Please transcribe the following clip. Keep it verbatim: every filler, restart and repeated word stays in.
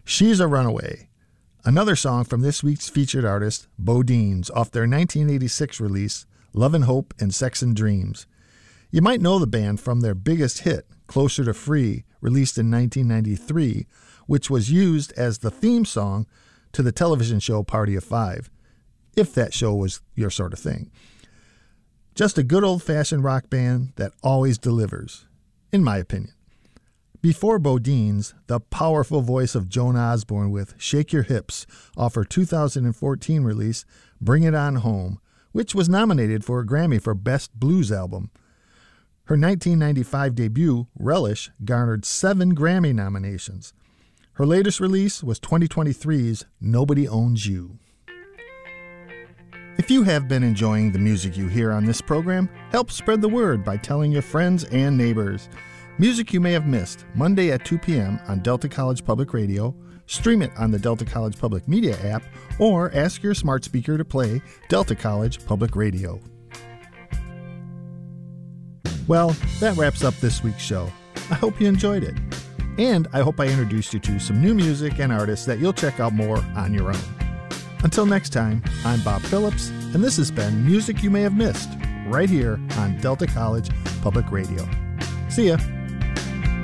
She's a Runaway, another song from this week's featured artist, BoDeans, off their nineteen eighty-six release, Love and Hope and Sex and Dreams. You might know the band from their biggest hit, Closer to Free, released in nineteen ninety-three, which was used as the theme song to the television show Party of Five, if that show was your sort of thing. Just a good old-fashioned rock band that always delivers, in my opinion. Before BoDeans, the powerful voice of Joan Osborne with Shake Your Hips off her two thousand fourteen release, Bring It On Home, which was nominated for a Grammy for Best Blues Album. Her nineteen ninety-five debut, Relish, garnered seven Grammy nominations. Her latest release was twenty twenty-three's Nobody Owns You. If you have been enjoying the music you hear on this program, help spread the word by telling your friends and neighbors. Music you may have missed, Monday at two p.m. on Delta College Public Radio, stream it on the Delta College Public Media app, or ask your smart speaker to play Delta College Public Radio. Well, that wraps up this week's show. I hope you enjoyed it. And I hope I introduced you to some new music and artists that you'll check out more on your own. Until next time, I'm Bob Phillips, and this has been Music You May Have Missed, right here on Delta College Public Radio. See ya.